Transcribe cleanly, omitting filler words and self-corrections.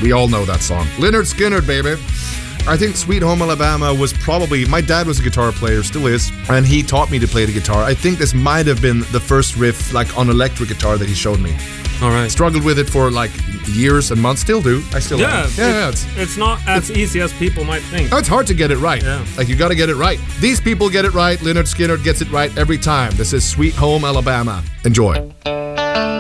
We all know that song. Lynyrd Skynyrd, baby. I think Sweet Home Alabama was probably... My dad was a guitar player, still is, and he taught me to play the guitar. I think this might have been the first riff, like, on electric guitar that he showed me. All right. Struggled with it for, like, years and months. Still do. I still am. It's not as easy as people might think. It's hard to get it right. Yeah. Like, you gotta get it right. These people get it right. Lynyrd Skynyrd gets it right every time. This is Sweet Home Alabama. Enjoy.